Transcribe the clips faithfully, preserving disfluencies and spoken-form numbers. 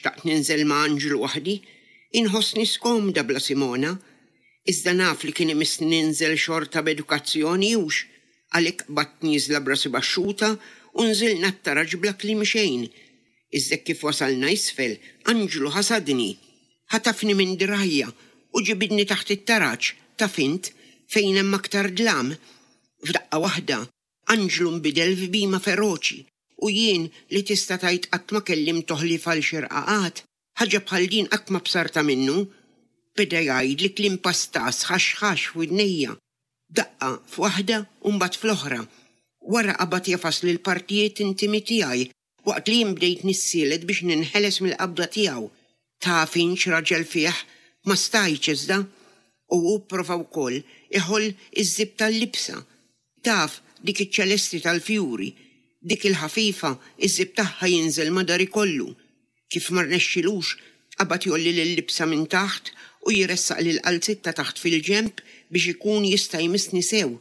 Xtaqt ninżel ma' Anġlu waħdi, inħossni skomda bla Simona, iżda naf li kien imissni ninżel xorta b'edukazzjoni hux, għalhekk qabadt nieżla brasi baxxuta u nżilna t-taraġ bla kliem xejn. Iżda kif wasalna isfel, Anġlu ħasadni, ħatafni minn dirajja u ġibidni taħt it-taraġ ta' fint fejn hemm aktar dlam. F'daqqa waħda, Anġlu nbidel f'bima feroċi u jien li tista' tgħid qatt ma kellim toħli fal-xirqaqat, ħaġa bħal din qatt ma bsarta minnu, beda jgħid li kliem pastas ħaxħax f'widnejja. Daqqa f'waħda u mbagħad fl-oħra. Wara qabad jafas lil partijiet intimi tiegħi waqt li jien bdejt nissieled biex ninħeles mill-qabda tiegħu. Tafin x'raġel fih ma stajtx iżda u hu prova wkoll iħoll iż-żib tal-libsa. Taf dik iċ-ċelesti tal-fjuri, dik il-ħafifa iż-żib tagħha jinżel madar ikollu. Kif ma rnexxilux qabad jolli lil-libsa minn taħt u jiressaq lil qalzitta taħt fil-ġemp biex ikun jista' jmissni sew.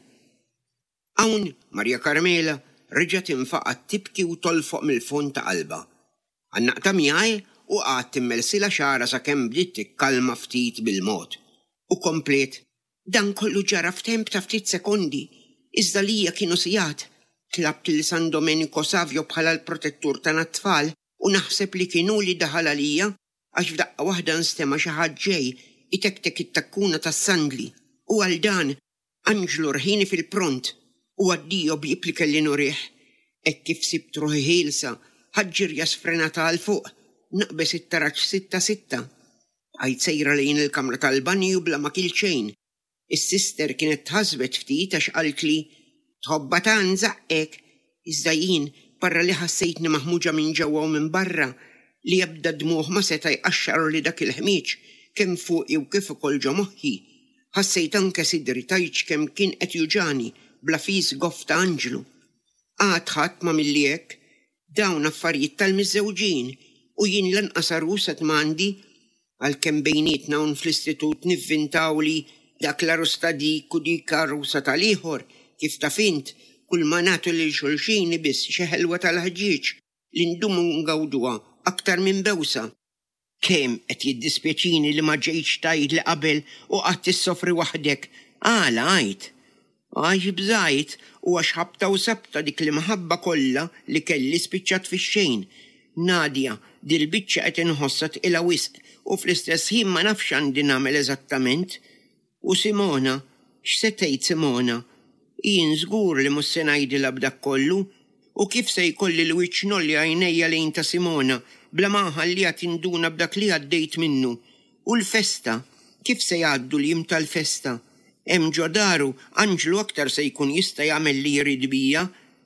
Hawn Marja Karmela reġgħet infaqat tibki u tolfoq mill-fond ta' qalba. Għannaqta miegħi u qgħadt timmelsila xara sakemm bdiet tikkalma ftit bil-mod. U komplet, dan kollu ġara f'temp ta' ftit sekondi, iżda lija kienu sigħat. Tlabt li San Domenico Savio bħala l-protettur ta' nat-tfal u naħseb li kienu li daħal għalija għax f'daqqa waħda nstema xi ħadd ġej itektek it-takkuna tas-sandli u għal dan Anġlu rħini fil-pront u għaddiju bjibli kelli nurih. Ek kif sibt ruħi ħielsa ħaġġirja sfrenata għal fuq, naqbes it-taraġġ sitta sitta. Għajt sejra lejn il-kamra tal-banju bla ma kil xejn. Is-sister kienet tħasbet ftit għax qalt li tħobba ta' nżaqqek, iżda jien barra li ħassejtni maħmuġa minn ġewwa u minn barra li jabda dmuħ ma seta' jqaxxar li dak il-ħmieġ kemm fuqi u kif ukoll ġo moħħi. Ħassejt anke sidri tajġ kemm kien qed juġani bla fis goff ta' Anġlu. Għad ħadd ma milli hekk, dawn affarijiet tal-miżewġin u jien lanqas arusa t'mandi għalkemm bejnietna hawn fl-istitut nivvintaw li dak l-arus ta' dik u dik arusa tal-ieħor kif ta' fint kull ma nagħtu lil xulxin biss xi ħelwa tal-ħġieġ li ndumu ngawduha aktar minn bewsa. Kemm qed jiddispjaċini li ma ġejtx tgħid li qabel u qatt tissofri waħdek. Għala għajt. Għax bżajt u għax ħabta u sabta dik li maħabba kollha li kelli spiċċat fix-xejn. Nadja dil-biċċa qed inħossa tqilha wisq u fl-istess ħin ma nafx għandi nagħmel eżattament. U Simona, x'se tgħid Simona? Jien żgur li mhux se ngħidilha b'dak kollu u kif se jkolli l-wiċċ nolli għajnejja lejn ta' Simona bla ma ħallija tinduna b'dak li għaddejt minnu. U l-festa, kif se jgħaddu l-jiem tal-festa? Hemm ġo daru Anġlu aktar se jkun jista' jagħmel li jrid bija.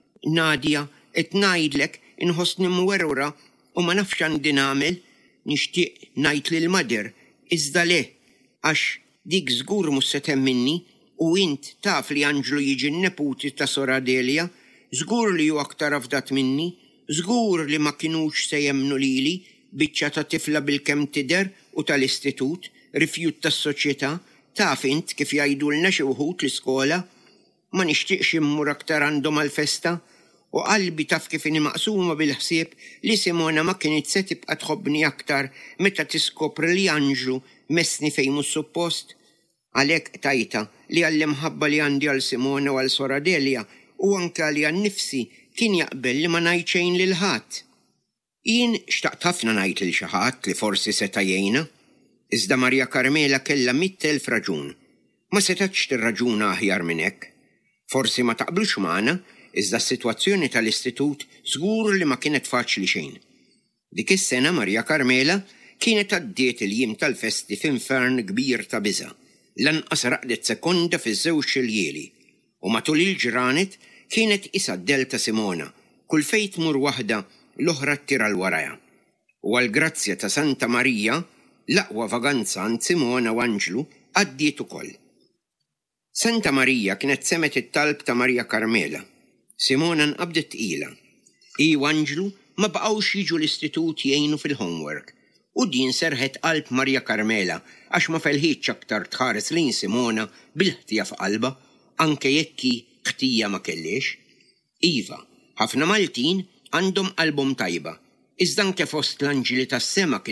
Nadja, qed ngħidlek inħossni mwerwra u ma nafx għandi nagħmel, nixtieq ngħid lill-mader, iżda le, għax dik żgur mhux se temminni u int taf li Anġlu jiġi n-neputi ta' Sora Delia, żgur li hu aktar afdat minni, żgur li ma kinux se jemmnu lili biċċa ta' tifla bil-kemm tidher u tal-istitut, rifjut tas-soċjetà, taf int kif jgħidulna xi wħud l-iskola, ma nixtieqx immur aktar għandhom għall-festa u qalbi taf kif inhi maqsuma bil-ħsieb li Simona ma kienet se tibqa' tħobbni aktar meta tiskopri li Anġlu messni fejn mhux suppost. Għalhekk tajta li għall-imħabba li għandi għal Simona u għal Sora Delia u anke li għan nifsi kien jaqbel li ma ngħid xejn lil ħadd. Jien xtaqt ħafna ngħid lil xi ħadd li forsi seta' jgħinha, iżda Marja Karmela kellha mitt elf raġun. Ma setatx tirraġuna aħjar minn hekk. Forsi ma taqblux magħna, iżda s-sitwazzjoni tal-istitut żgur li ma kienet faċli xejn. Dik is-sena Marja Karmela kienet għaddiet il-jiem tal-festi f'infern kbir ta' biża'. Lanqas raqdet sekonda fiż-żewġ xiljieli u matul il-ġranet kienet isa d-delta Simona, kull fejn tmur waħda l-oħra ttira l waraja. U għall-grazzja ta' Santa Marija, l-aqwa vaganza għand Simona u Anġlu għaddiet ukoll. Santa Marija kienet semet it-talb ta' Marja Karmela. Simona nqabdet tqila. Hi u Anġlu ma baqgħux jiġu l-istitut jgħinu fil-homework. U din serħet qalb Marja Karmela għax ma felħitx aktar tħares lejn Simona bil-ħtija f'qalba, anke jekk ħtija ma kellix. Iva, ħafna Maltin għandhom qalbhom tajba, Iżda anke fost l-anġili tas-sema